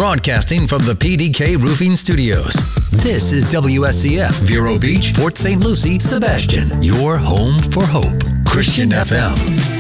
Broadcasting from the PDK Roofing Studios. This is WSCF, Vero Beach, Port St. Lucie, Sebastian, your home for hope. Christian FM.